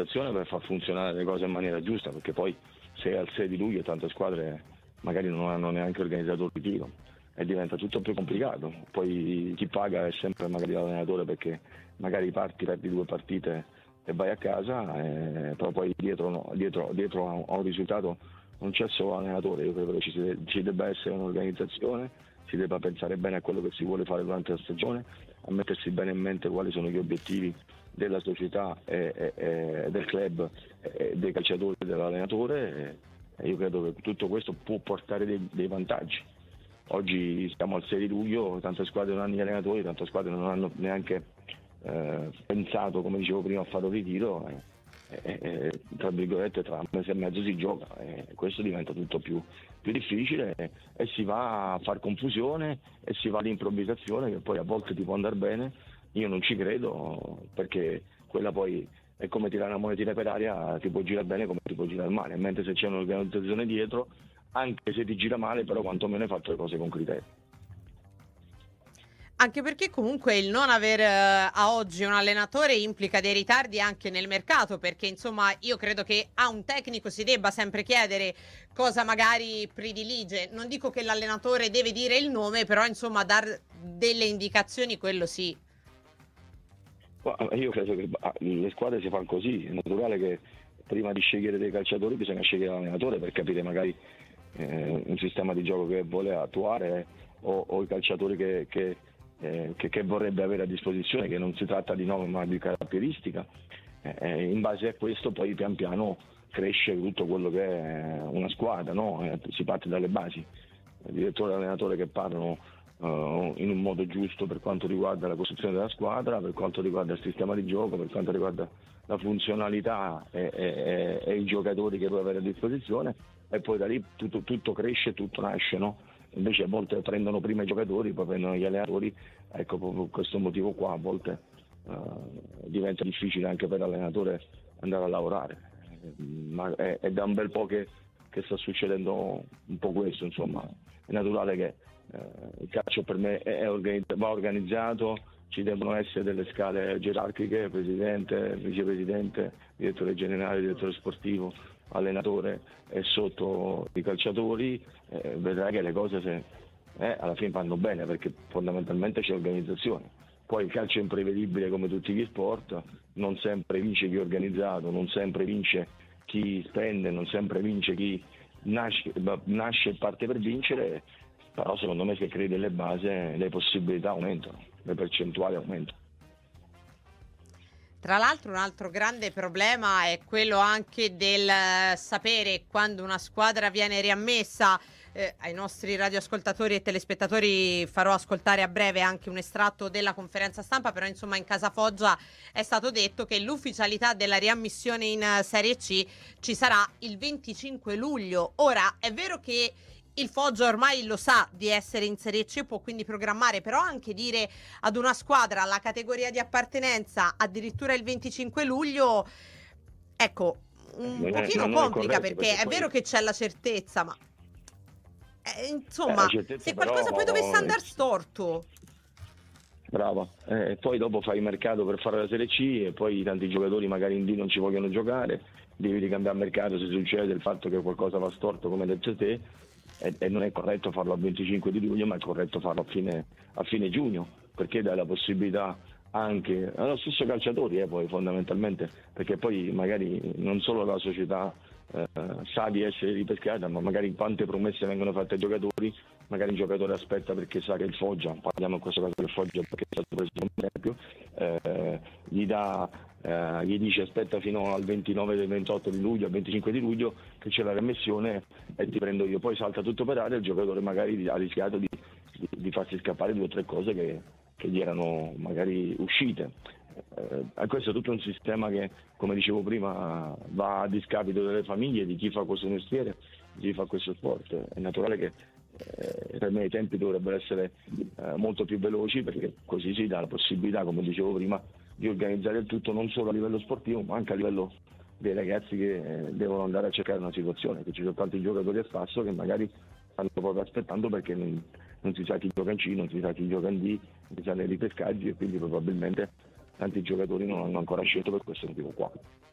l'organizzazione per far funzionare le cose in maniera giusta, perché poi se al 6 di luglio tante squadre magari non hanno neanche organizzato il ritiro e diventa tutto più complicato. Poi chi paga è sempre magari l'allenatore, perché magari perdi 2 partite e vai a casa, però poi dietro a un risultato non c'è solo l'allenatore. Io credo che ci debba essere un'organizzazione, si debba pensare bene a quello che si vuole fare durante la stagione, a mettersi bene in mente quali sono gli obiettivi della società e del club, dei calciatori e dell'allenatore, e io credo che tutto questo può portare dei vantaggi. Oggi siamo al 6 di luglio, tante squadre non hanno gli allenatori, tante squadre non hanno neanche pensato, come dicevo prima, a fare un ritiro, tra virgolette tra un mese e mezzo si gioca, e questo diventa tutto più difficile, e si va a far confusione e si va all'improvvisazione, che poi a volte ti può andare bene. Io non ci credo, perché quella poi è come tirare una monetina per aria, ti può girare bene come ti può girare male, mentre se c'è un'organizzazione dietro, anche se ti gira male, però quantomeno hai fatto le cose con criterio. Anche perché comunque il non aver a oggi un allenatore implica dei ritardi anche nel mercato, perché insomma io credo che a un tecnico si debba sempre chiedere cosa magari predilige. Non dico che l'allenatore deve dire il nome, però insomma dar delle indicazioni, quello sì. Io credo che le squadre si fanno così, è naturale che prima di scegliere dei calciatori bisogna scegliere l'allenatore per capire magari un sistema di gioco che vuole attuare, o i calciatori che vorrebbe avere a disposizione, che non si tratta di nome ma di caratteristica. In base a questo poi pian piano cresce tutto quello che è una squadra, no? Si parte dalle basi, il direttore e l'allenatore che parlano in un modo giusto per quanto riguarda la costruzione della squadra, per quanto riguarda il sistema di gioco, per quanto riguarda la funzionalità e i giocatori che puoi avere a disposizione, e poi da lì tutto cresce, tutto nasce, no? Invece a volte prendono prima i giocatori, poi prendono gli allenatori, ecco, per questo motivo qua a volte diventa difficile anche per l'allenatore andare a lavorare, ma è da un bel po' che sta succedendo un po' questo, insomma. È naturale che il calcio per me va organizzato, ci devono essere delle scale gerarchiche: presidente, vicepresidente, direttore generale, direttore sportivo, allenatore, e sotto i calciatori. Vedrai che le cose alla fine vanno bene, perché fondamentalmente c'è organizzazione. Poi il calcio è imprevedibile come tutti gli sport, non sempre vince chi è organizzato, non sempre vince chi spende, non sempre vince chi nasce e parte per vincere, però secondo me se crei delle basi le possibilità aumentano, le percentuali aumentano. Tra l'altro un altro grande problema è quello anche del sapere quando una squadra viene riammessa. Ai nostri radioascoltatori e telespettatori farò ascoltare a breve anche un estratto della conferenza stampa, però insomma in Casa Foggia è stato detto che l'ufficialità della riammissione in Serie C ci sarà il 25 luglio. Ora è vero che il Foggia ormai lo sa di essere in Serie C, può quindi programmare, però anche dire ad una squadra la categoria di appartenenza addirittura il 25 luglio, ecco, un pochino complica, perché è vero che c'è la certezza, ma insomma, se qualcosa poi dovesse andare storto. Brava, poi dopo fai il mercato per fare la Serie C e poi tanti giocatori magari in D non ci vogliono giocare, devi ricambiare mercato se succede il fatto che qualcosa va storto, come hai detto te, e non è corretto farlo al 25 di luglio, ma è corretto farlo a fine giugno, perché dai la possibilità anche allo stesso calciatori, poi fondamentalmente, perché poi magari non solo la società sa di essere ripescata, ma magari quante promesse vengono fatte ai giocatori, magari il giocatore aspetta perché sa che il Foggia, parliamo in questo caso del Foggia perché è stato preso come esempio, gli dice aspetta fino al 29 del 28 di luglio, al 25 di luglio che c'è la remissione e ti prendo io, poi salta tutto per aria, il giocatore magari ha rischiato di farsi scappare 2 o 3 cose che gli erano magari uscite. Questo è tutto un sistema che, come dicevo prima, va a discapito delle famiglie, di chi fa questo mestiere, di chi fa questo sport. È naturale che per me i tempi dovrebbero essere molto più veloci, perché così si dà la possibilità, come dicevo prima, di organizzare il tutto non solo a livello sportivo ma anche a livello dei ragazzi che devono andare a cercare una situazione, che ci sono tanti giocatori a spasso che magari stanno proprio aspettando perché non si sa chi gioca in C, non si sa chi gioca in D, non si sa nei ripescaggi, e quindi probabilmente tanti giocatori non hanno ancora scelto per questo motivo qua.